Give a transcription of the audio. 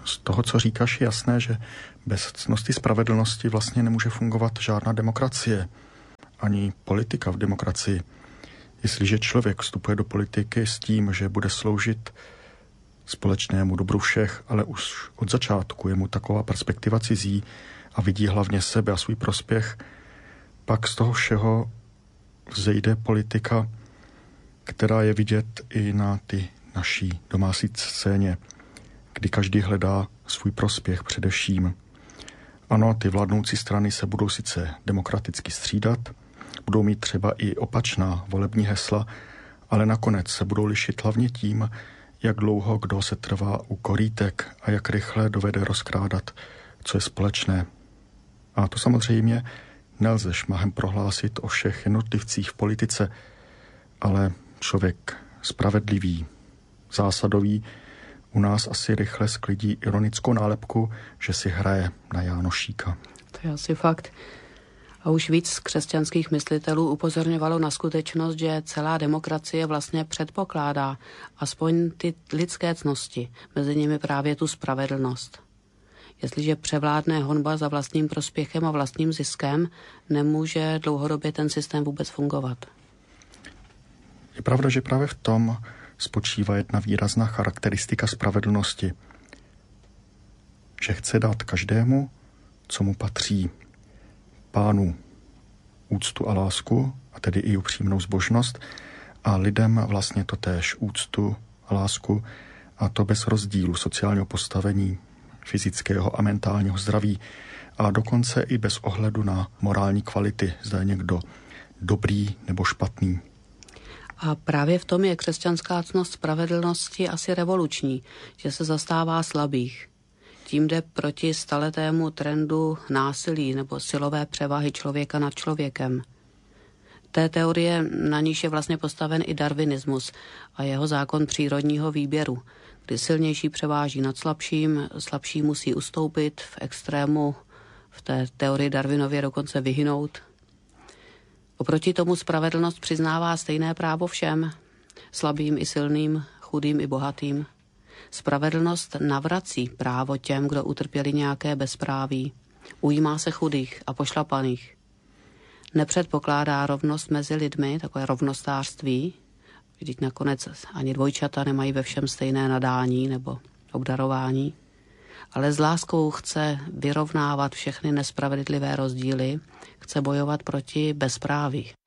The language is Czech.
z toho, co říkáš, je jasné, že bez ctnosti spravedlnosti vlastně nemůže fungovat žádná demokracie, ani politika v demokracii. Jestliže člověk vstupuje do politiky s tím, že bude sloužit společnému dobru všech, ale už od začátku je mu taková perspektiva cizí a vidí hlavně sebe a svůj prospěch, pak z toho všeho vzejde politika, která je vidět i na ty naší domácí scéně, kdy každý hledá svůj prospěch především. Ano, ty vládnoucí strany se budou sice demokraticky střídat, budou mít třeba i opačná volební hesla, ale nakonec se budou lišit hlavně tím, jak dlouho kdo se trvá u korýtek a jak rychle dovede rozkrádat, co je společné. A to samozřejmě nelze šmahem prohlásit o všech jednotlivcích v politice, ale člověk spravedlivý, zásadový, u nás asi rychle sklidí ironickou nálepku, že si hraje na Jánošíka. To je asi fakt. A už víc křesťanských myslitelů upozorňovalo na skutečnost, že celá demokracie vlastně předpokládá aspoň ty lidské ctnosti, mezi nimi právě tu spravedlnost. Jestliže převládne honba za vlastním prospěchem a vlastním ziskem, nemůže dlouhodobě ten systém vůbec fungovat. Je pravda, že právě v tom spočívá jedna výrazná charakteristika spravedlnosti, že chce dát každému, co mu patří. Pánu úctu a lásku, a tedy i upřímnou zbožnost, a lidem vlastně totéž úctu a lásku, a to bez rozdílu sociálního postavení, fyzického a mentálního zdraví, a dokonce i bez ohledu na morální kvality, zda je někdo dobrý nebo špatný. A právě v tom je křesťanská ctnost spravedlnosti asi revoluční, že se zastává slabých. Tím jde proti staletému trendu násilí nebo silové převahy člověka nad člověkem. Té teorie, na níž je vlastně postaven i darwinismus a jeho zákon přírodního výběru, kdy silnější převáží nad slabším, slabší musí ustoupit, v extrému v té teorii Darwinově dokonce vyhynout. Oproti tomu spravedlnost přiznává stejné právo všem, slabým i silným, chudým i bohatým. Spravedlnost navrací právo těm, kdo utrpěli nějaké bezpráví. Ujímá se chudých a pošlapaných. Nepředpokládá rovnost mezi lidmi, takové rovnostářství, vždyť nakonec ani dvojčata nemají ve všem stejné nadání nebo obdarování, ale s láskou chce vyrovnávat všechny nespravedlivé rozdíly, chce bojovat proti bezpráví.